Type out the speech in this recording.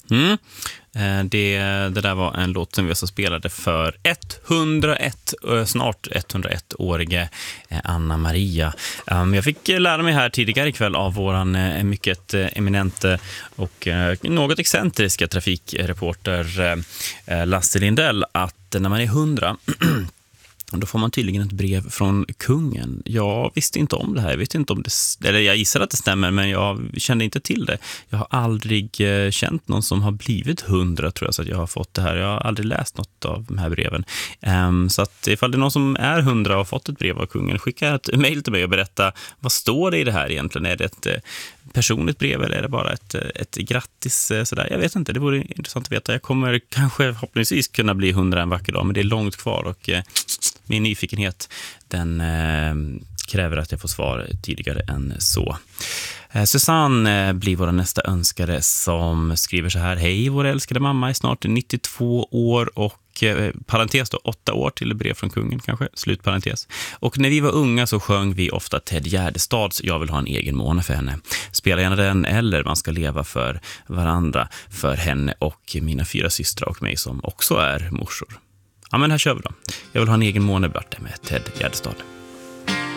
Mm. Det där var en låt som vi så spelade för 101, snart 101-årige Anna Maria. Jag fick lära mig här tidigare ikväll av våran mycket eminente och något excentriska trafikreporter Lasse Lindell att när man är 100 då får man tydligen ett brev från kungen. Jag visste inte om det här. Jag vet inte om det, eller jag gissar att det stämmer, men jag kände inte till det. Jag har aldrig känt någon som har blivit 100, tror jag, så att jag har fått det här. Jag har aldrig läst något av de här breven. Så att ifall det är någon som är 100 och har fått ett brev av kungen, skicka ett mejl till mig och berätta vad står det i det här egentligen. Är det ett personligt brev eller är det bara ett grattis sådär? Jag vet inte, det vore intressant att veta. Jag kommer kanske förhoppningsvis kunna bli 100 en vacker dag, men det är långt kvar och min nyfikenhet, den kräver att jag får svar tidigare än så. Susanne blir vår nästa önskare som skriver så här: hej, vår älskade mamma är snart 92 år och parentes då, 8 år till brev från kungen kanske, slutparentes. Och när vi var unga så sjöng vi ofta Ted Gärdestads Jag vill ha en egen måne för henne. Spela gärna den, eller Man ska leva för varandra, för henne och mina 4 systrar och mig som också är morsor. Ja, men här kör vi då. Jag vill ha en egen måne, Barte, med Ted Gärdestad.